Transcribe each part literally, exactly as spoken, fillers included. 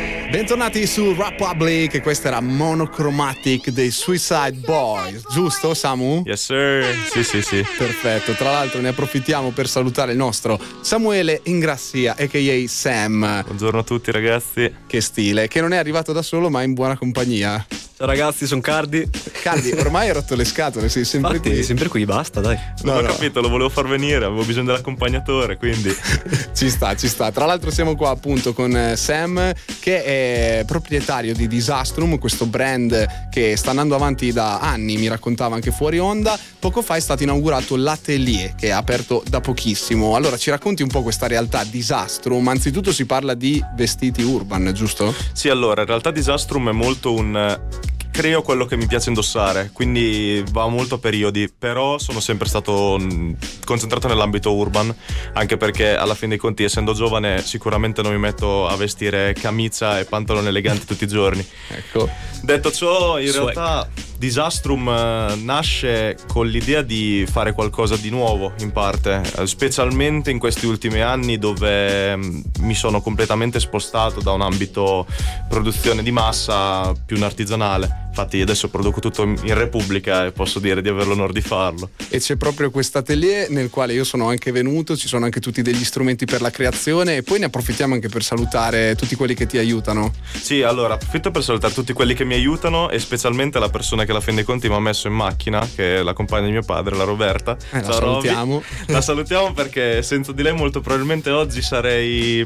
Bentornati su Republic, e questa era Monochromatic dei Suicide Boys, giusto Samu? Yes sir, sì sì sì. Perfetto, tra l'altro ne approfittiamo per salutare il nostro Samuele Ingrassia, a k a. Sam. Buongiorno a tutti ragazzi. Che stile, che non è arrivato da solo ma in buona compagnia. Ciao ragazzi, sono Cardi. Cardi, ormai hai rotto le scatole, sei sempre Infatti, qui. sempre qui, basta dai. Non No, ho no. capito, lo volevo far venire, avevo bisogno dell'accompagnatore, quindi Ci sta, ci sta. Tra l'altro siamo qua appunto con eh, Sam, che è proprietario di Disastrum, questo brand che sta andando avanti da anni, mi raccontava anche fuori onda. Poco fa è stato inaugurato l'Atelier, che è aperto da pochissimo. Allora ci racconti un po' questa realtà Disastrum? Anzitutto si parla di vestiti urban, giusto? sì, allora in realtà Disastrum è molto un creo quello che mi piace indossare, quindi va molto a periodi, però sono sempre stato mh, concentrato nell'ambito urban, anche perché alla fine dei conti, essendo giovane, sicuramente non mi metto a vestire camicia e pantaloni eleganti tutti i giorni. Ecco. Detto ciò, in Swag. realtà Disastrum eh, nasce con l'idea di fare qualcosa di nuovo, in parte, eh, specialmente in questi ultimi anni dove mh, mi sono completamente spostato da un ambito produzione di massa più un artigianale. Infatti adesso produco tutto in Repubblica e posso dire di avere l'onore di farlo. E c'è proprio questo atelier nel quale io sono anche venuto, ci sono anche tutti degli strumenti per la creazione, e poi ne approfittiamo anche per salutare tutti quelli che ti aiutano. Sì, allora approfitto per salutare tutti quelli che mi aiutano e specialmente la persona che alla fin dei conti mi ha messo in macchina, che è la compagna di mio padre, la Roberta. Eh, la Ciao, salutiamo. Roby. La salutiamo perché senza di lei molto probabilmente oggi sarei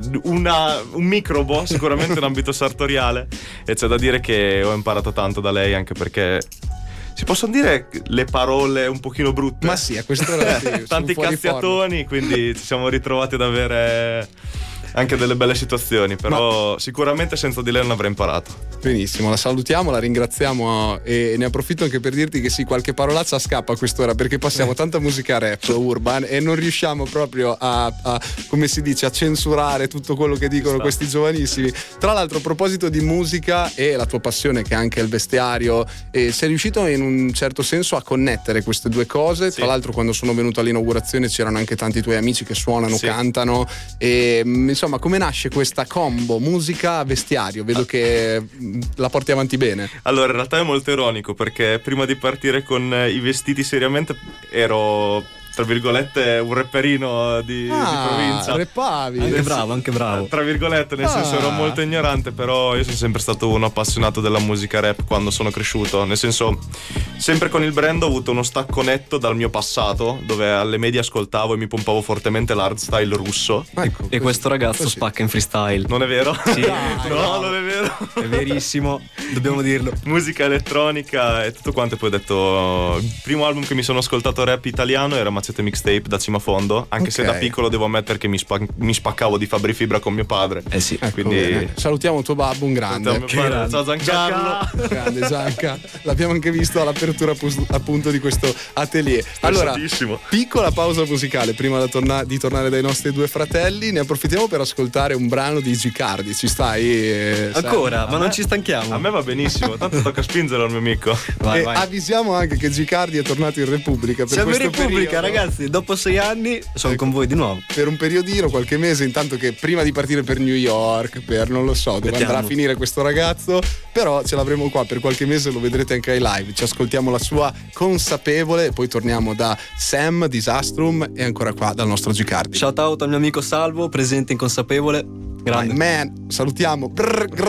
una, un microbo, sicuramente in ambito sartoriale, e c'è da dire che ho imparato tanto da lei, anche perché si possono dire le parole un pochino brutte. Ma sì, a quest'ora sì, sono tanti fuori cazziatoni, quindi ci siamo ritrovati ad avere anche delle belle situazioni, però Ma... sicuramente senza di lei non avrei imparato. Benissimo, la salutiamo, la ringraziamo, e ne approfitto anche per dirti che sì, qualche parolaccia scappa a quest'ora, perché passiamo tanta musica rap urban e non riusciamo proprio a, a come si dice, a censurare tutto quello che dicono questi giovanissimi. Tra l'altro, a proposito di musica e la tua passione, che è anche il vestiario, e sei riuscito in un certo senso a connettere queste due cose. Sì. Tra l'altro, quando sono venuto all'inaugurazione c'erano anche tanti tuoi amici che suonano, Sì. cantano, e insomma, come nasce questa combo musica vestiario? Vedo che la porti avanti bene. Allora, in realtà è molto ironico, perché prima di partire con eh, i vestiti seriamente ero, tra virgolette, un rapperino di, Ah, di provincia. rappavi. Anche Eh, bravo, anche bravo. Tra virgolette, nel Ah. senso ero molto ignorante, però io sono sempre stato uno appassionato della musica rap quando sono cresciuto. Nel senso, sempre con il brand ho avuto uno stacco netto dal mio passato, dove alle medie ascoltavo e mi pompavo fortemente l'hardstyle russo. Ecco, E questo ragazzo così. spacca in freestyle. Non è vero? Sì. Dai, no, bravo. non è vero. È verissimo, dobbiamo dirlo. Musica elettronica e tutto quanto. E poi ho detto, il primo album che mi sono ascoltato rap italiano era Macete Mixtape, da cima a fondo, anche se Ok. da piccolo devo ammettere che mi, spa- mi spaccavo di Fabri Fibra con mio padre. Eh sì. Ecco, quindi bene. Salutiamo tuo babbo, un grande. Mio padre, ciao Giancarlo. Grande Gianca, l'abbiamo anche visto all'apertura pus- appunto di questo atelier. Allora, Stressatissimo. piccola pausa musicale prima da torna- di tornare dai nostri due fratelli. Ne approfittiamo per ascoltare un brano di Gicardi. Ci stai? eh, Sam? Ancora, A ma me- non ci stanchiamo. A me va benissimo, tanto tocca spingere al mio amico. Vai, E vai. avvisiamo anche che Gicardi è tornato in Repubblica per Siamo in questo Repubblica, periodo. ragazzi. Dopo sei anni sono Ecco. con voi di nuovo. Per un periodino, qualche mese, intanto che prima di partire per New York, per non lo so dove Vediamo. andrà a finire questo ragazzo, però ce l'avremo qua per qualche mese, lo vedrete anche ai live. Ci ascoltiamo la sua Consapevole e poi torniamo da Sam, Disastrum, e ancora qua dal nostro Gicardi. Shout out al mio amico Salvo, presente in Consapevole. Grande. Man, salutiamo. Brr, grr.